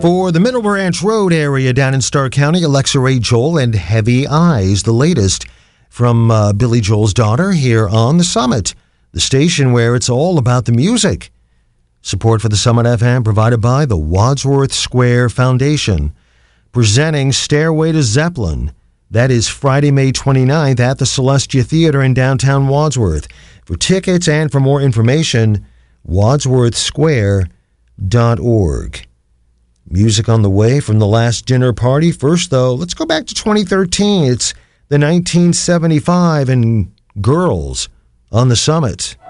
For the Middle Branch Road area down in Stark County, Alexa Ray Joel and Heavy Eyes, the latest from Billy Joel's daughter here on The Summit, the station where it's all about the music. Support for The Summit FM provided by the Wadsworth Square Foundation, presenting Stairway to Zeppelin. That is Friday, May 29th at the Celestia Theater in downtown Wadsworth. For tickets and for more information, wadsworthsquare.org. Music on the way from the last dinner party. First, though, let's go back to 2013. It's the 1975 and Girls on The Summit.